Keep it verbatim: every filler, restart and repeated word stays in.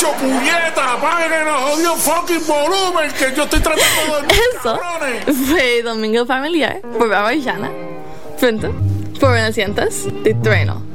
¡Acho, puñeta! ¡Apaguen el jodido fucking volumen! Que yo estoy tratando de dormir, Eso cabrones. fue Domingo Familiar por Barbara Llana. Pronto, por novecientos de Trueno.